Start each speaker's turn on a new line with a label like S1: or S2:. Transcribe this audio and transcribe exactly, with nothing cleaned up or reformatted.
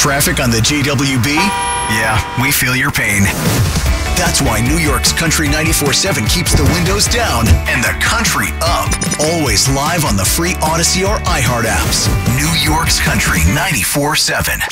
S1: traffic on the J W B? Yeah, we feel your pain. That's why New York's Country ninety-four seven keeps the windows down and the country up. Always live on the free Odyssey or iHeart apps. New York's Country ninety-four seven.